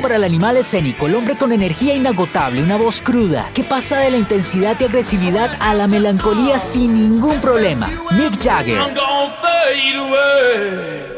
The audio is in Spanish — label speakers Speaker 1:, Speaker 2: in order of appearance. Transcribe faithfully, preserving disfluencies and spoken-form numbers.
Speaker 1: para el animal escénico, el hombre con energía inagotable, una voz cruda, que pasa de la intensidad y agresividad a la melancolía sin ningún problema. Mick Jagger.